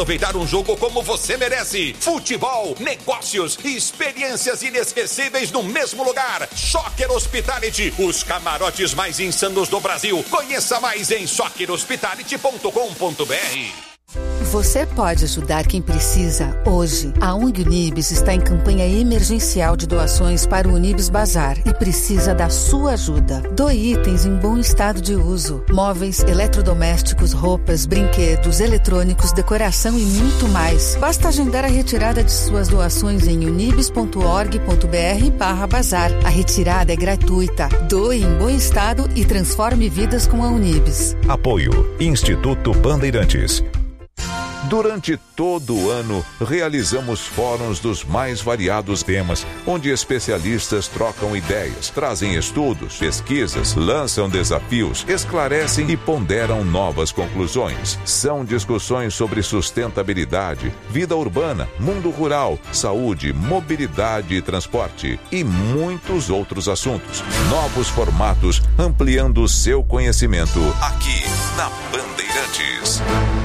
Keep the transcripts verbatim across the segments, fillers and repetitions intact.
aproveitar um jogo como você merece. Futebol, negócios e experiências inesquecíveis no mesmo lugar. Soccer Hospitality, os camarotes mais insanos do Brasil. Conheça mais em soccer hospitality ponto com ponto b r. Você pode ajudar quem precisa hoje. A U N G Unibis está em campanha emergencial de doações para o Unibis Bazar e precisa da sua ajuda. Doe itens em bom estado de uso. Móveis, eletrodomésticos, roupas, brinquedos, eletrônicos, decoração e muito mais. Basta agendar a retirada de suas doações em unibis ponto org ponto b r barra bazar. A retirada é gratuita. Doe em bom estado e transforme vidas com a Unibis. Apoio Instituto Bandeirantes. Durante todo o ano, realizamos fóruns dos mais variados temas, onde especialistas trocam ideias, trazem estudos, pesquisas, lançam desafios, esclarecem e ponderam novas conclusões. São discussões sobre sustentabilidade, vida urbana, mundo rural, saúde, mobilidade e transporte e muitos outros assuntos. Novos formatos, ampliando o seu conhecimento aqui na Bandeirantes.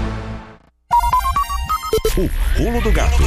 O Pulo do Gato.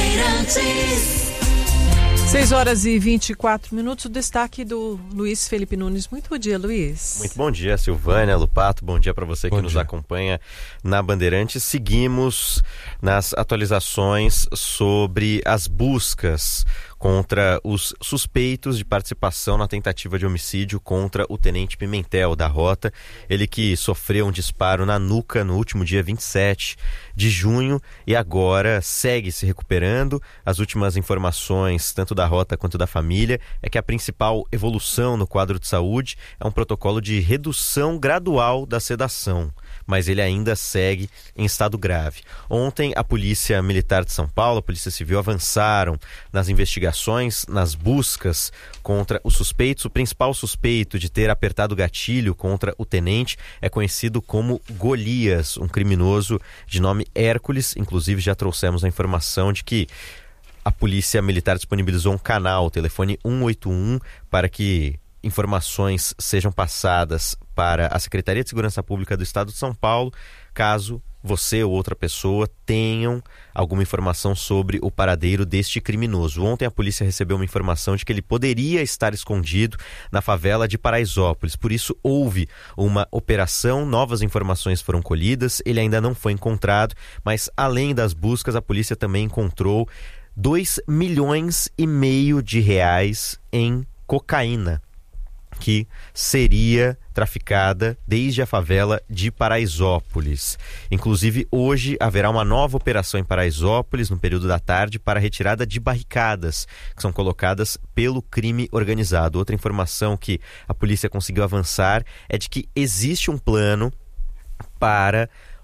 seis horas e vinte e quatro minutos. O destaque do Luiz Felipe Nunes. Muito bom dia, Luiz. Muito bom dia, Silvânia, Lupato. Bom dia para você bom que dia. nos acompanha na Bandeirantes. Seguimos nas atualizações sobre as buscas contra os suspeitos de participação na tentativa de homicídio contra o Tenente Pimentel da Rota, ele que sofreu um disparo na nuca no último dia vinte e sete de junho e agora segue se recuperando. As últimas informações, tanto da Rota quanto da família, é que a principal evolução no quadro de saúde é um protocolo de redução gradual da sedação, mas ele ainda segue em estado grave. Ontem, a Polícia Militar de São Paulo, a Polícia Civil, avançaram nas investigações, nas buscas contra os suspeitos. O principal suspeito de ter apertado o gatilho contra o tenente é conhecido como Golias, um criminoso de nome Hércules. Inclusive, já trouxemos a informação de que a Polícia Militar disponibilizou um canal, o telefone um oito um, para que informações sejam passadas para a Secretaria de Segurança Pública do Estado de São Paulo, caso você ou outra pessoa tenham alguma informação sobre o paradeiro deste criminoso. Ontem a polícia recebeu uma informação de que ele poderia estar escondido na favela de Paraisópolis. Por isso houve uma operação, novas informações foram colhidas, ele ainda não foi encontrado, mas além das buscas, a polícia também encontrou dois milhões e meio de reais em cocaína, que seria traficada desde a favela de Paraisópolis. Inclusive, hoje haverá uma nova operação em Paraisópolis, no período da tarde, para a retirada de barricadas que são colocadas pelo crime organizado. Outra informação que a polícia conseguiu avançar é de que existe um plano para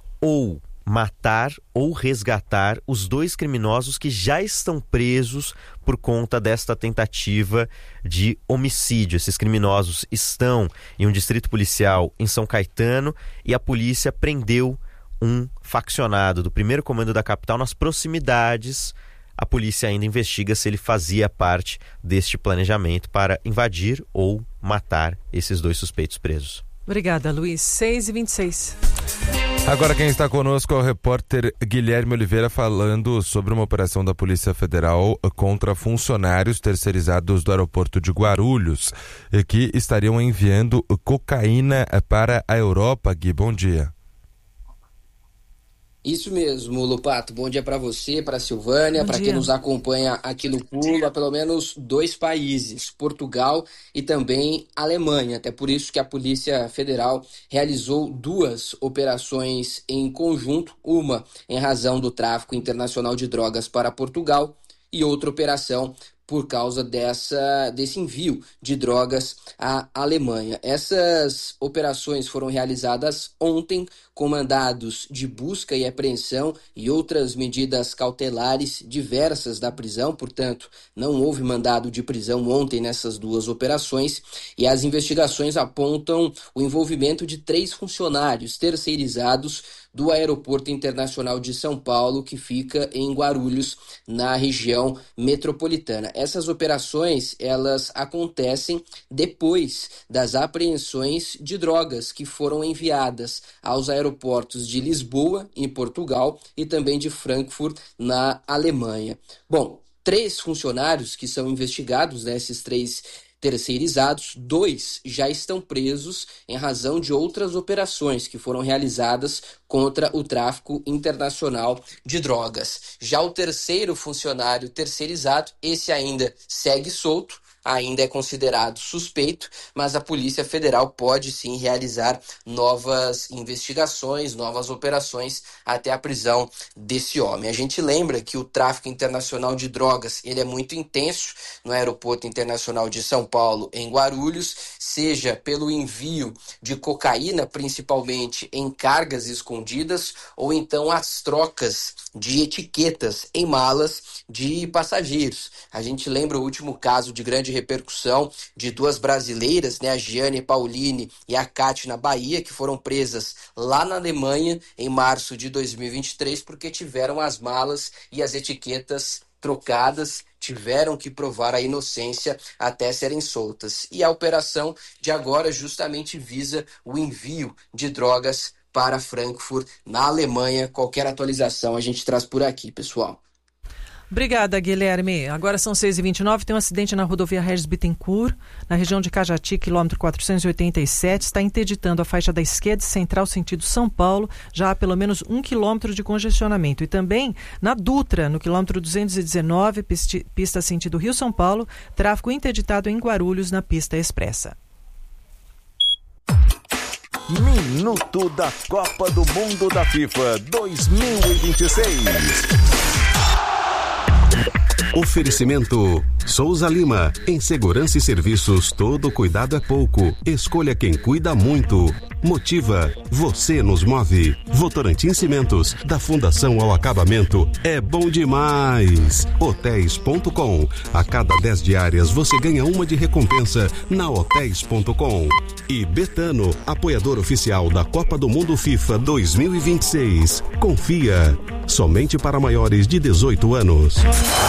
ou matar ou resgatar os dois criminosos que já estão presos por conta desta tentativa de homicídio. Esses criminosos estão em um distrito policial em São Caetano e a polícia prendeu um faccionado do primeiro comando da capital nas proximidades. A polícia ainda investiga se ele fazia parte deste planejamento para invadir ou matar esses dois suspeitos presos. Obrigada, Luiz. seis e vinte e seis. Agora quem está conosco é o repórter Guilherme Oliveira falando sobre uma operação da Polícia Federal contra funcionários terceirizados do aeroporto de Guarulhos que estariam enviando cocaína para a Europa. Gui, bom dia. Isso mesmo, Lupato. Bom dia para você, para a Silvânia, para quem nos acompanha aqui no Pulo, há pelo menos dois países, Portugal e também Alemanha. Até por isso que a Polícia Federal realizou duas operações em conjunto, uma em razão do tráfico internacional de drogas para Portugal e outra operação por causa dessa, desse envio de drogas à Alemanha. Essas operações foram realizadas ontem com mandados de busca e apreensão e outras medidas cautelares diversas da prisão, portanto, não houve mandado de prisão ontem nessas duas operações e as investigações apontam o envolvimento de três funcionários terceirizados do Aeroporto Internacional de São Paulo, que fica em Guarulhos, na região metropolitana. Essas operações, elas acontecem depois das apreensões de drogas que foram enviadas aos aeroportos de Lisboa, em Portugal, e também de Frankfurt, na Alemanha. Bom, três funcionários que são investigados, né, esses três terceirizados, dois já estão presos em razão de outras operações que foram realizadas contra o tráfico internacional de drogas. Já o terceiro funcionário terceirizado, esse ainda segue solto, ainda é considerado suspeito, mas a Polícia Federal pode sim realizar novas investigações, novas operações até a prisão desse homem. A gente lembra que o tráfico internacional de drogas, ele é muito intenso no Aeroporto Internacional de São Paulo, em Guarulhos, seja pelo envio de cocaína, principalmente em cargas escondidas, ou então as trocas de etiquetas em malas de passageiros. A gente lembra o último caso de grande repercussão de duas brasileiras, né, a Giane Pauline e a Cátia na Bahia, que foram presas lá na Alemanha em março de dois mil e vinte e três porque tiveram as malas e as etiquetas trocadas, tiveram que provar a inocência até serem soltas. E a operação de agora justamente visa o envio de drogas para Frankfurt, na Alemanha. Qualquer atualização a gente traz por aqui, pessoal. Obrigada, Guilherme. Agora são seis e vinte e nove, tem um acidente na rodovia Regis Bittencourt, na região de Cajati, quilômetro quatrocentos e oitenta e sete, está interditando a faixa da esquerda e central sentido São Paulo, já há pelo menos um quilômetro de congestionamento. E também na Dutra, no quilômetro duzentos e dezenove, pista, pista sentido Rio-São Paulo, tráfego interditado em Guarulhos, na pista expressa. Minuto da Copa do Mundo da FIFA dois mil e vinte e seis. Oferecimento Souza Lima. Em segurança e serviços, todo cuidado é pouco. Escolha quem cuida muito. Motiva. Você nos move. Votorantim Cimentos. Da fundação ao acabamento. É bom demais. hotéis ponto com. A cada dez diárias você ganha uma de recompensa na hotéis ponto com. E Betano, apoiador oficial da Copa do Mundo FIFA dois mil e vinte e seis. Confia. Somente para maiores de dezoito anos.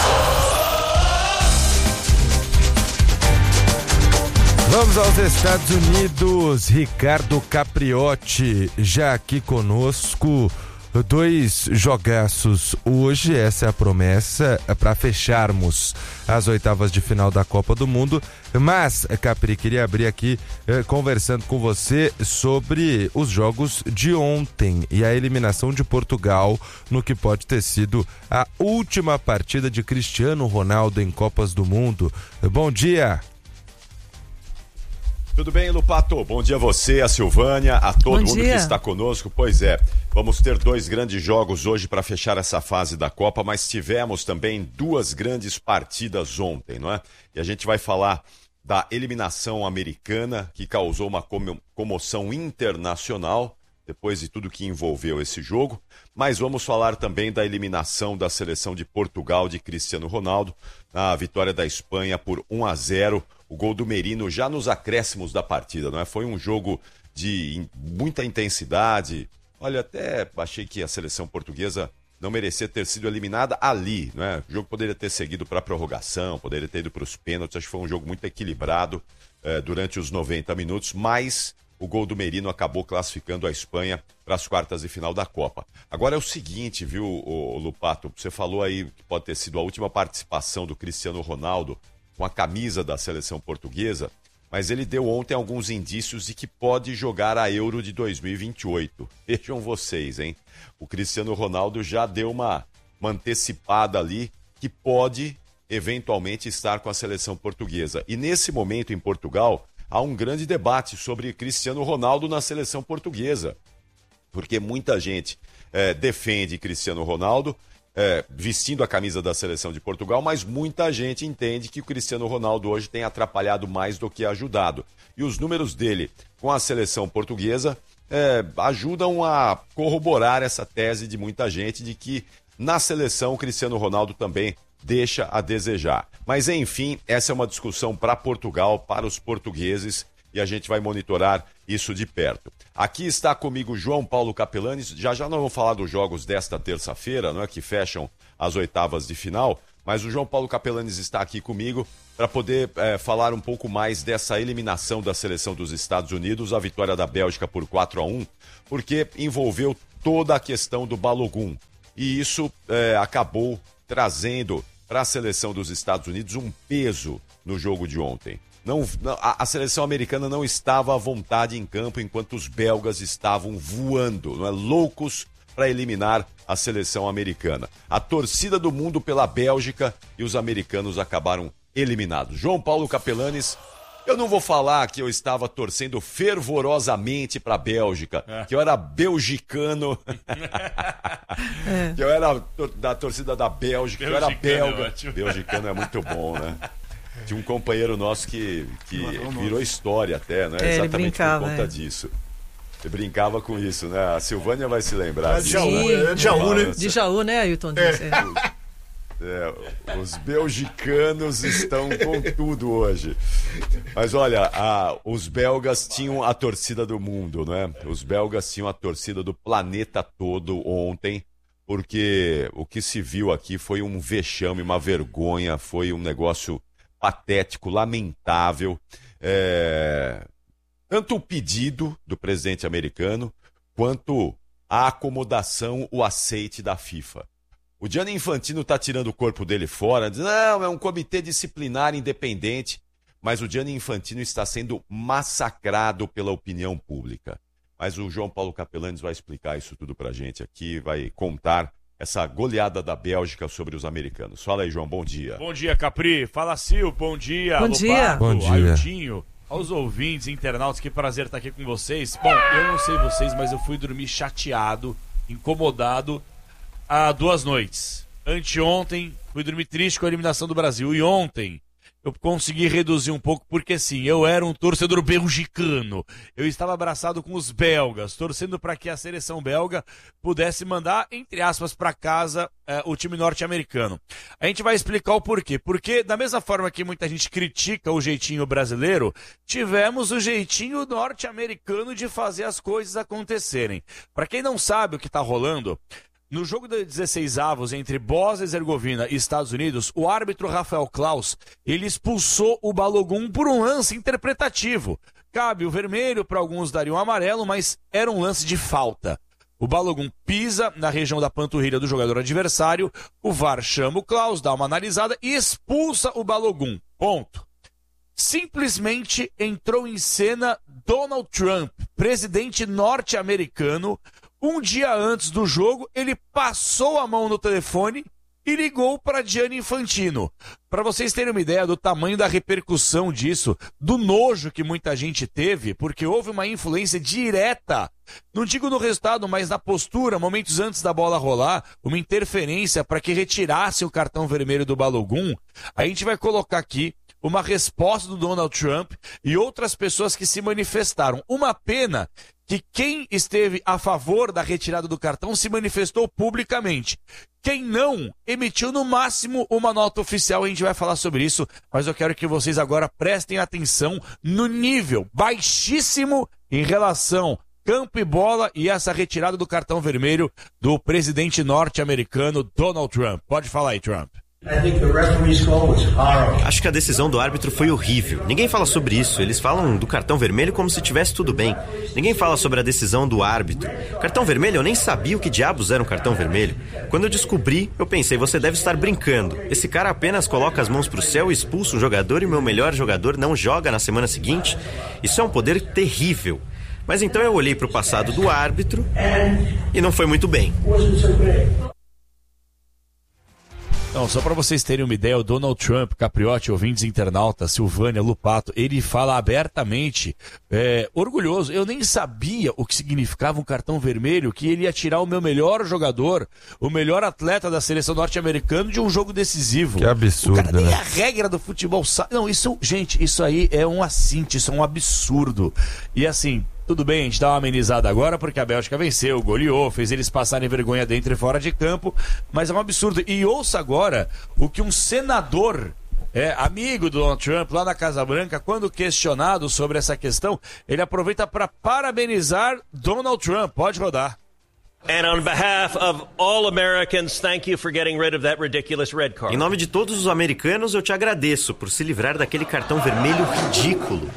Vamos aos Estados Unidos. Ricardo Capriotti já aqui conosco. Dois jogaços hoje, essa é a promessa para fecharmos as oitavas de final da Copa do Mundo. Mas, Capri, queria abrir aqui eh, conversando com você sobre os jogos de ontem e a eliminação de Portugal no que pode ter sido a última partida de Cristiano Ronaldo em Copas do Mundo. Bom dia! Tudo bem, Lupato? Bom dia a você, a Silvânia, a todo mundo que está conosco. Pois é, vamos ter dois grandes jogos hoje para fechar essa fase da Copa, mas tivemos também duas grandes partidas ontem, não é? E a gente vai falar da eliminação americana, que causou uma comoção internacional, depois de tudo que envolveu esse jogo, mas vamos falar também da eliminação da seleção de Portugal de Cristiano Ronaldo, na vitória da Espanha por um a zero, o gol do Merino já nos acréscimos da partida, não é? Foi um jogo de muita intensidade. Olha, até achei que a seleção portuguesa não merecia ter sido eliminada ali, não é? O jogo poderia ter seguido para a prorrogação, poderia ter ido para os pênaltis, acho que foi um jogo muito equilibrado eh, durante os noventa minutos, mas o gol do Merino acabou classificando a Espanha para as quartas de final da Copa. Agora é o seguinte, viu, o, o Lupato, você falou aí que pode ter sido a última participação do Cristiano Ronaldo com a camisa da seleção portuguesa, mas ele deu ontem alguns indícios de que pode jogar a Euro de dois mil e vinte e oito. Vejam vocês, hein? O Cristiano Ronaldo já deu uma, uma antecipada ali que pode eventualmente estar com a seleção portuguesa. E nesse momento em Portugal há um grande debate sobre Cristiano Ronaldo na seleção portuguesa, porque muita gente é, defende Cristiano Ronaldo é, vestindo a camisa da seleção de Portugal, mas muita gente entende que o Cristiano Ronaldo hoje tem atrapalhado mais do que ajudado. E os números dele com a seleção portuguesa é, ajudam a corroborar essa tese de muita gente de que na seleção o Cristiano Ronaldo também deixa a desejar. Mas enfim, essa é uma discussão para Portugal, para os portugueses, e a gente vai monitorar isso de perto. Aqui está comigo João Paulo Capelanes. Já já não vou falar dos jogos desta terça-feira, não é, que fecham as oitavas de final, mas o João Paulo Capelanes está aqui comigo para poder é, falar um pouco mais dessa eliminação da seleção dos Estados Unidos, a vitória da Bélgica por quatro a um, porque envolveu toda a questão do Balogun. E isso é, acabou trazendo para a seleção dos Estados Unidos um peso no jogo de ontem. Não, a, a seleção americana não estava à vontade em campo enquanto os belgas estavam voando, não é, loucos para eliminar a seleção americana. A torcida do mundo pela Bélgica e os americanos acabaram eliminados. João Paulo Capelanes, eu não vou falar que eu estava torcendo fervorosamente para a Bélgica, é. que eu era belgicano, é. que eu era da torcida da Bélgica, que eu era belga. É belgicano é muito bom, né? Tinha um companheiro nosso que, que virou história até, né? É, exatamente por conta é. disso. Você brincava com isso, né? A Silvânia vai se lembrar. É de Jaú, é de Jaú, né? De Jaú, né, Ailton? É. É, os belgicanos estão com tudo hoje. Mas olha, a, os belgas tinham a torcida do mundo, né? Os belgas tinham a torcida do planeta todo ontem, porque o que se viu aqui foi um vexame, uma vergonha, foi um negócio patético, lamentável. É... Tanto o pedido do presidente americano, quanto a acomodação, o aceite da FIFA. O Gianni Infantino está tirando o corpo dele fora, diz, não, é um comitê disciplinar independente, mas o Gianni Infantino está sendo massacrado pela opinião pública. Mas o João Paulo Capelanes vai explicar isso tudo pra gente aqui, vai contar essa goleada da Bélgica sobre os americanos. Fala aí, João, bom dia. Bom dia, Capri. Fala, Sil, bom dia. Bom Lopato, dia. Bom dia. Ailtinho, aos ouvintes, internautas, que prazer estar aqui com vocês. Bom, eu não sei vocês, mas eu fui dormir chateado, incomodado, há duas noites. Anteontem, fui dormir triste com a eliminação do Brasil. E ontem, eu consegui reduzir um pouco, porque sim, eu era um torcedor belgicano. Eu estava abraçado com os belgas, torcendo para que a seleção belga pudesse mandar, entre aspas, para casa eh, o time norte-americano. A gente vai explicar o porquê. Porque, da mesma forma que muita gente critica o jeitinho brasileiro, tivemos o jeitinho norte-americano de fazer as coisas acontecerem. Para quem não sabe o que está rolando, no jogo de dezesseis avos entre Bósnia e Herzegovina e Estados Unidos, o árbitro Rafael Klaus, ele expulsou o Balogun por um lance interpretativo. Cabe o vermelho, para alguns daria um amarelo, mas era um lance de falta. O Balogun pisa na região da panturrilha do jogador adversário, o V A R chama o Klaus, dá uma analisada e expulsa o Balogun. Ponto. Simplesmente entrou em cena Donald Trump, presidente norte-americano. Um dia antes do jogo, ele passou a mão no telefone e ligou para Gianni Infantino. Para vocês terem uma ideia do tamanho da repercussão disso, do nojo que muita gente teve, porque houve uma influência direta, não digo no resultado, mas na postura, momentos antes da bola rolar, uma interferência para que retirasse o cartão vermelho do Balogun. A gente vai colocar aqui uma resposta do Donald Trump e outras pessoas que se manifestaram. Uma pena que quem esteve a favor da retirada do cartão se manifestou publicamente. Quem não, emitiu no máximo uma nota oficial, a gente vai falar sobre isso, mas eu quero que vocês agora prestem atenção no nível baixíssimo em relação campo e bola e essa retirada do cartão vermelho do presidente norte-americano Donald Trump. Pode falar aí, Trump. Acho que a decisão do árbitro foi horrível. Ninguém fala sobre isso. Eles falam do cartão vermelho como se tivesse tudo bem. Ninguém fala sobre a decisão do árbitro. Cartão vermelho, eu nem sabia o que diabos era um cartão vermelho. Quando eu descobri, eu pensei, você deve estar brincando. Esse cara apenas coloca as mãos pro céu e expulsa um jogador e o meu melhor jogador não joga na semana seguinte? Isso é um poder terrível. Mas então eu olhei pro passado do árbitro e não foi muito bem. Não, só para vocês terem uma ideia, o Donald Trump, Capriotti, ouvintes internautas, Silvânia, Lupato, ele fala abertamente, é, orgulhoso, eu nem sabia o que significava um cartão vermelho, que ele ia tirar o meu melhor jogador, o melhor atleta da seleção norte-americana de um jogo decisivo. Que absurdo, o cara, nem né? a regra do futebol sabe. Não, isso, gente, isso aí é um assinte, isso é um absurdo. E assim, tudo bem, a gente dá uma amenizada agora porque a Bélgica venceu, goleou, fez eles passarem vergonha dentro e fora de campo, mas é um absurdo. E ouça agora o que um senador é amigo do Donald Trump lá na Casa Branca, quando questionado sobre essa questão, ele aproveita para parabenizar Donald Trump. Pode rodar. And on behalf of all Americans, thank you for getting rid of that ridiculous red card. Em nome de todos os americanos, eu te agradeço por se livrar daquele cartão vermelho ridículo.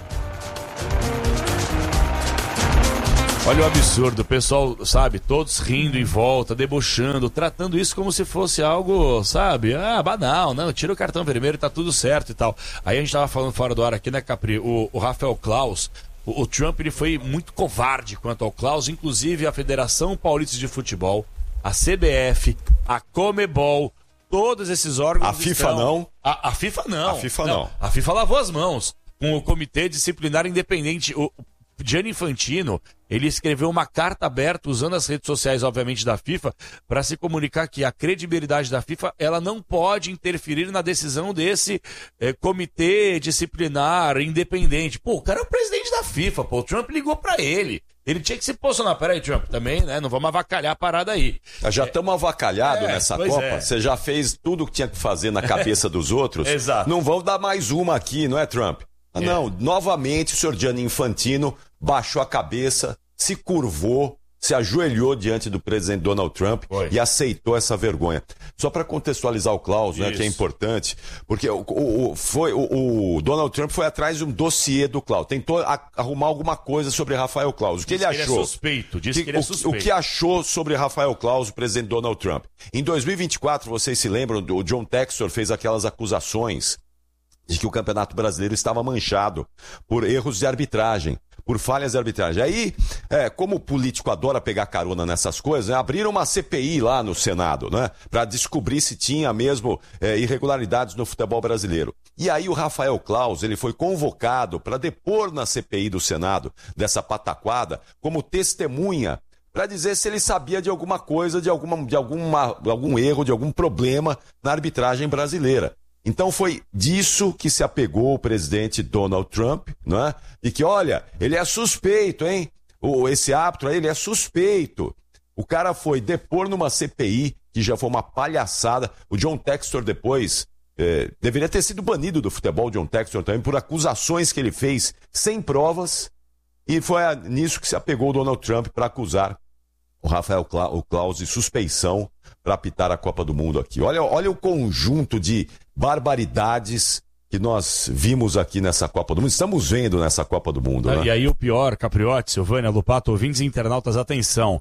Olha o absurdo, o pessoal, sabe, todos rindo em volta, debochando, tratando isso como se fosse algo, sabe, ah, banal, não, tira o cartão vermelho, tá tudo certo e tal. Aí a gente tava falando fora do ar aqui, né, Capri, o, o Rafael Claus, o, o Trump, ele foi muito covarde quanto ao Claus, inclusive a Federação Paulista de Futebol, a C B F, a Comebol, todos esses órgãos... A FIFA estão... não? A, a FIFA não. A FIFA não. não. A FIFA lavou as mãos com o Comitê Disciplinar Independente, o Gianni Infantino, ele escreveu uma carta aberta usando as redes sociais, obviamente, da FIFA, para se comunicar que a credibilidade da FIFA, ela não pode interferir na decisão desse eh, comitê disciplinar independente. Pô, o cara é o presidente da FIFA, pô, o Trump ligou para ele. Ele tinha que se posicionar. Peraí, Trump, também, né? Não vamos avacalhar a parada aí. Já estamos é, avacalhados é, nessa Copa. É. Você já fez tudo o que tinha que fazer na cabeça dos outros. Exato. Não vão dar mais uma aqui, não é, Trump? Ah, é. Não, novamente o senhor Gianni Infantino baixou a cabeça, se curvou, se ajoelhou diante do presidente Donald Trump Foi. e aceitou essa vergonha. Só para contextualizar o Klaus, né, que é importante, porque o, o, foi, o, o Donald Trump foi atrás de um dossiê do Klaus, tentou a, arrumar alguma coisa sobre Rafael Klaus. O que diz ele que achou? Ele é suspeito, diz que, que ele é suspeito. O, o que achou sobre Rafael Klaus, o presidente Donald Trump? Em dois mil e vinte e quatro, vocês se lembram, o John Textor fez aquelas acusações de que o Campeonato Brasileiro estava manchado por erros de arbitragem, por falhas de arbitragem. Aí, é, como o político adora pegar carona nessas coisas, né, abriram uma C P I lá no Senado, né, para descobrir se tinha mesmo é, irregularidades no futebol brasileiro. E aí o Rafael Klaus, ele foi convocado para depor na C P I do Senado dessa pataquada como testemunha, para dizer se ele sabia de alguma coisa, de, alguma, de alguma, algum erro, de algum problema na arbitragem brasileira. Então foi disso que se apegou o presidente Donald Trump, não é? E que, olha, ele é suspeito, hein? O, esse árbitro aí, ele é suspeito. O cara foi depor numa C P I, que já foi uma palhaçada. O John Textor depois eh, deveria ter sido banido do futebol, John Textor também, por acusações que ele fez sem provas. E foi a, nisso que se apegou o Donald Trump para acusar o Rafael Cla- o Klaus de suspeição para apitar a Copa do Mundo aqui. Olha, olha o conjunto de barbaridades que nós vimos aqui nessa Copa do Mundo. Estamos vendo nessa Copa do Mundo, ah, né? E aí o pior, Capriotti, Silvânia, Lupato, ouvintes e internautas, atenção.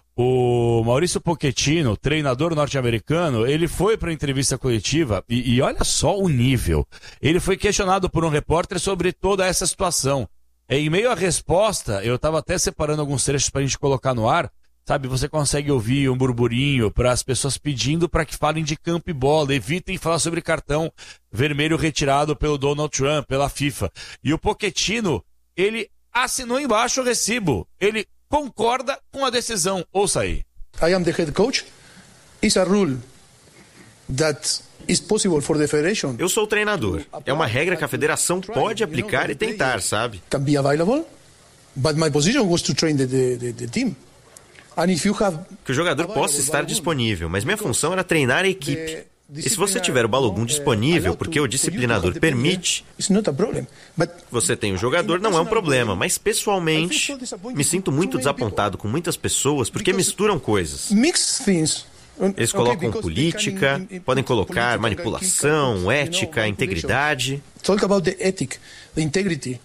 O Maurício Pochettino, treinador norte-americano, ele foi para a entrevista coletiva e, e olha só o nível. Ele foi questionado por um repórter sobre toda essa situação. E, em meio à resposta, eu estava até separando alguns trechos para a gente colocar no ar. Sabe, você consegue ouvir um burburinho para as pessoas pedindo para que falem de campo e bola, evitem falar sobre cartão vermelho retirado pelo Donald Trump, pela FIFA. E o Pochettino, ele assinou embaixo o recibo, ele concorda com a decisão. Ouça aí. I am the head coach. It's a rule that is possible for the federation. Eu sou o treinador. É uma regra que a federação pode aplicar e tentar, sabe? Can be available, but my position was to train the, the, the team. Que o jogador possa estar disponível, mas minha função era treinar a equipe. E se você tiver o Balogun disponível, porque o disciplinador permite, você tem o jogador, não é um problema. Mas pessoalmente, me sinto muito desapontado com muitas pessoas porque misturam coisas. Eles colocam política, podem colocar manipulação, ética, integridade. Talk about the ethic, the integrity.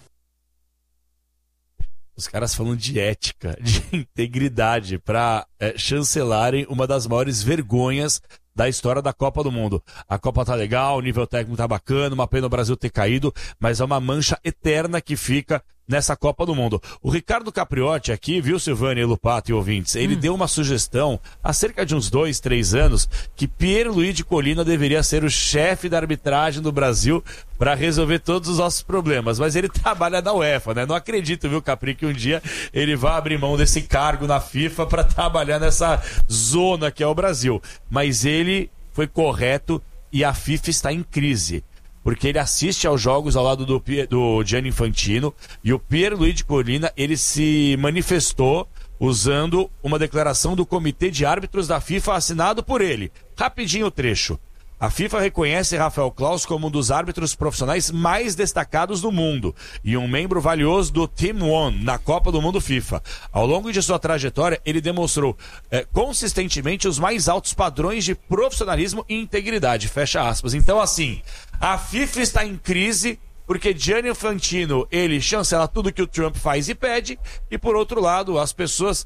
Os caras falando de ética, de integridade, para é, chancelarem uma das maiores vergonhas da história da Copa do Mundo. A Copa tá legal, o nível técnico tá bacana, uma pena o Brasil ter caído, mas é uma mancha eterna que fica nessa Copa do Mundo. O Ricardo Capriotti aqui, viu, Silvânia, Lupato e ouvintes, ele hum. deu uma sugestão há cerca de uns dois, três anos que Pierluigi Collina deveria ser o chefe da arbitragem do Brasil para resolver todos os nossos problemas, mas ele trabalha na UEFA, né? Não acredito, viu, Capri, que um dia ele vai abrir mão desse cargo na FIFA para trabalhar nessa zona que é o Brasil. Mas ele foi correto e a FIFA está em crise, porque ele assiste aos jogos ao lado do, do Gianni Infantino, e o Pierluigi Collina, ele se manifestou usando uma declaração do Comitê de Árbitros da FIFA assinado por ele. Rapidinho o trecho. A FIFA reconhece Rafael Claus como um dos árbitros profissionais mais destacados do mundo e um membro valioso do Team One na Copa do Mundo FIFA. Ao longo de sua trajetória, ele demonstrou é, consistentemente os mais altos padrões de profissionalismo e integridade. Fecha aspas. Então, assim, a FIFA está em crise porque Gianni Infantino, ele chancela tudo que o Trump faz e pede, e por outro lado, as pessoas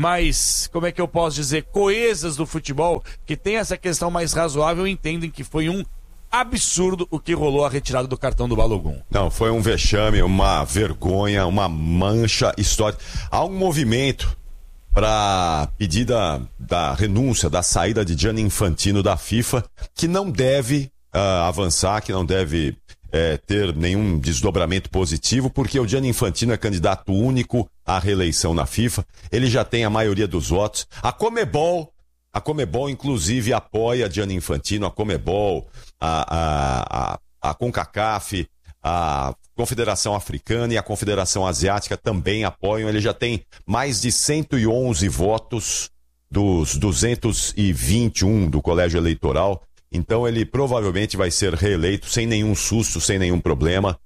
mais, como é que eu posso dizer, coesas do futebol, que tem essa questão mais razoável, entendem que foi um absurdo o que rolou a retirada do cartão do Balogun. Não, foi um vexame, uma vergonha, uma mancha histórica. Há um movimento para pedida da renúncia, da saída de Gianni Infantino da FIFA, que não deve uh, avançar, que não deve É, ter nenhum desdobramento positivo, porque o Gianni Infantino é candidato único à reeleição na FIFA, ele já tem a maioria dos votos. A Comebol, a Comebol inclusive apoia Gianni Infantino, a Comebol, a, a, a, a CONCACAF, a Confederação Africana e a Confederação Asiática também apoiam. Ele já tem mais de cento e onze votos dos duzentos e vinte e um do Colégio Eleitoral. Então ele provavelmente vai ser reeleito sem nenhum susto, sem nenhum problema,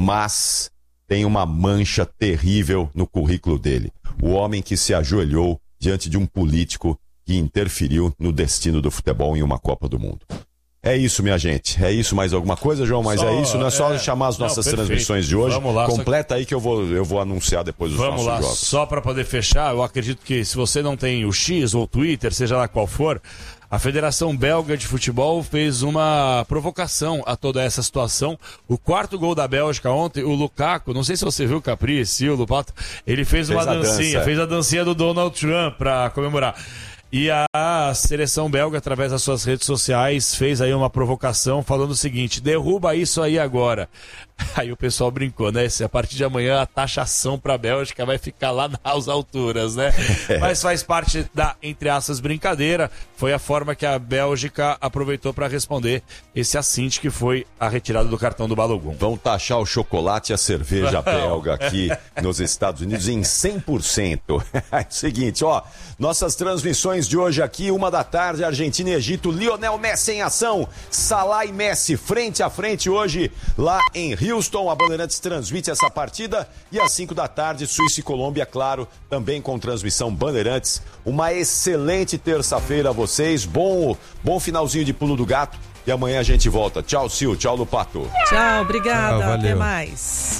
mas tem uma mancha terrível no currículo dele. O homem que se ajoelhou diante de um político que interferiu no destino do futebol em uma Copa do Mundo. É isso, minha gente. É isso, mais alguma coisa, João? Mas só, é isso, não é só é... chamar as nossas não, transmissões de hoje. Vamos lá, completa que... aí que eu vou, eu vou anunciar depois os Vamos nossos lá, jogos. Só para poder fechar, eu acredito que se você não tem o X ou o Twitter, seja lá qual for, a Federação Belga de Futebol fez uma provocação a toda essa situação. O quarto gol da Bélgica ontem, o Lukaku, não sei se você viu o Capri, se o Lupato, ele fez, fez uma dancinha, dança. fez a dancinha do Donald Trump para comemorar. E a seleção belga, através das suas redes sociais, fez aí uma provocação falando o seguinte: derruba isso aí agora. Aí o pessoal brincou, né? Se a partir de amanhã a taxação para a Bélgica vai ficar lá nas alturas, né? Mas faz parte da, entre aspas, brincadeira. Foi a forma que a Bélgica aproveitou para responder esse assinte que foi a retirada do cartão do Balogun. Vão taxar o chocolate e a cerveja belga aqui nos Estados Unidos em cem por cento. É o seguinte, ó, nossas transmissões de hoje aqui, uma da tarde, Argentina e Egito, Lionel Messi em ação, Salah e Messi frente a frente hoje lá em Houston. A Bandeirantes transmite essa partida e às cinco da tarde, Suíça e Colômbia, claro, também com transmissão Bandeirantes. Uma excelente terça-feira a vocês, bom, bom finalzinho de Pulo do Gato e amanhã a gente volta. Tchau, Sil, tchau, Lupato. Tchau, obrigada, tchau, até mais.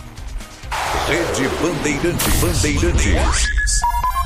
Rede Bandeirantes. Bandeirantes.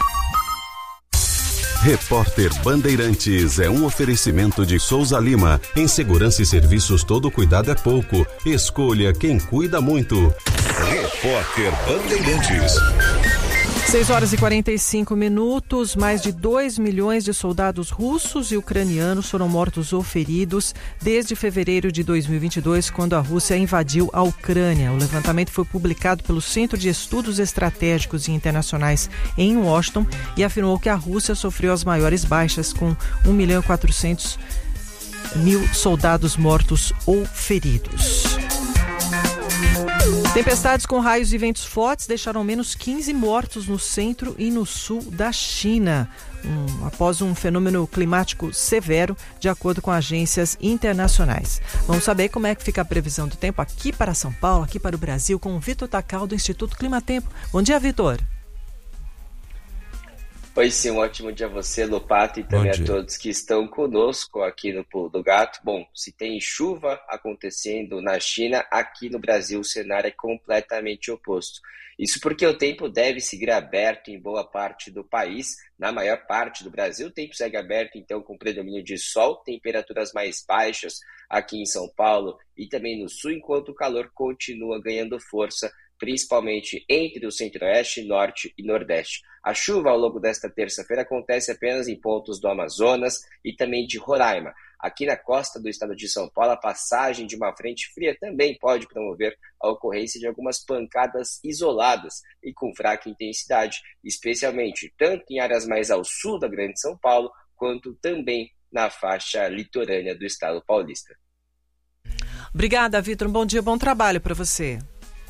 Repórter Bandeirantes é um oferecimento de Souza Lima. Em segurança e serviços, todo cuidado é pouco. Escolha quem cuida muito. Repórter Bandeirantes. seis horas e quarenta e cinco minutos, mais de dois milhões de soldados russos e ucranianos foram mortos ou feridos desde fevereiro de dois mil e vinte e dois, quando a Rússia invadiu a Ucrânia. O levantamento foi publicado pelo Centro de Estudos Estratégicos e Internacionais em Washington e afirmou que a Rússia sofreu as maiores baixas, com um milhão e quatrocentos mil soldados mortos ou feridos. Tempestades com raios e ventos fortes deixaram ao menos quinze mortos no centro e no sul da China, um, após um fenômeno climático severo, de acordo com agências internacionais. Vamos saber como é que fica a previsão do tempo aqui para São Paulo, aqui para o Brasil, com o Vitor Tacal, do Instituto Climatempo. Bom dia, Vitor. Oi, sim, um ótimo dia a você, Lupato, e também a todos que estão conosco aqui no Pulo do Gato. Bom, se tem chuva acontecendo na China, aqui no Brasil o cenário é completamente oposto. Isso porque o tempo deve seguir aberto em boa parte do país. Na maior parte do Brasil, o tempo segue aberto, então, com predomínio de sol, temperaturas mais baixas aqui em São Paulo e também no sul, enquanto o calor continua ganhando força, principalmente entre o centro-oeste, norte e nordeste. A chuva ao longo desta terça-feira acontece apenas em pontos do Amazonas e também de Roraima. Aqui na costa do estado de São Paulo, a passagem de uma frente fria também pode promover a ocorrência de algumas pancadas isoladas e com fraca intensidade, especialmente tanto em áreas mais ao sul da Grande São Paulo, quanto também na faixa litorânea do estado paulista. Obrigada, Vitor. Um bom dia, bom trabalho para você.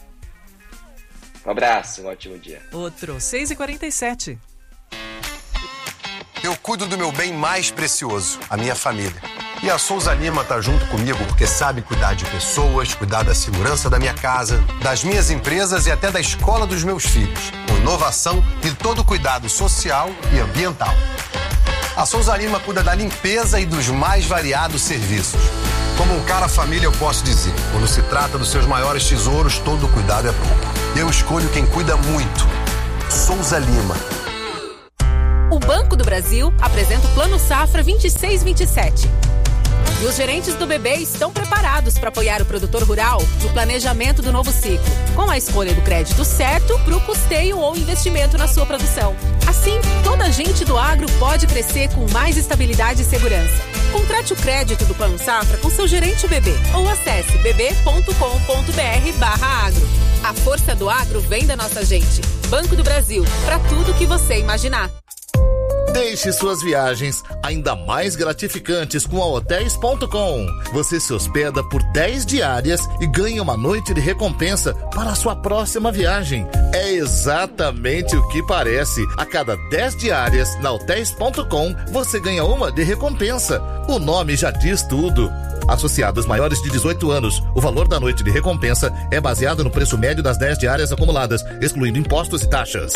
Um abraço, um ótimo dia. Outro, seis e quarenta e sete. Eu cuido do meu bem mais precioso, a minha família. E a Souza Lima tá junto comigo porque sabe cuidar de pessoas, cuidar da segurança da minha casa, das minhas empresas e até da escola dos meus filhos, com inovação e todo o cuidado social e ambiental. A Souza Lima cuida da limpeza e dos mais variados serviços. Como um cara família, eu posso dizer, quando se trata dos seus maiores tesouros, todo cuidado é pouco. Eu escolho quem cuida muito. Souza Lima. O Banco do Brasil apresenta o Plano Safra vinte e seis vinte e sete. E os gerentes do B B estão preparados para apoiar o produtor rural no planejamento do novo ciclo, com a escolha do crédito certo para o custeio ou investimento na sua produção. Assim, toda a gente do agro pode crescer com mais estabilidade e segurança. Contrate o crédito do Plano Safra com seu gerente B B ou acesse bb ponto com ponto br barra agro. A força do agro vem da nossa gente. Banco do Brasil, para tudo que você imaginar. Deixe suas viagens ainda mais gratificantes com a hotéis ponto com. Você se hospeda por dez diárias e ganha uma noite de recompensa para a sua próxima viagem. É exatamente o que parece. A cada dez diárias na hotéis ponto com, você ganha uma de recompensa. O nome já diz tudo. Associados maiores de dezoito anos, o valor da noite de recompensa é baseado no preço médio das dez diárias acumuladas, excluindo impostos e taxas.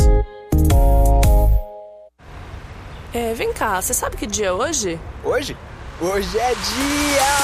É, vem cá, você sabe que dia é hoje? Hoje? Hoje é dia...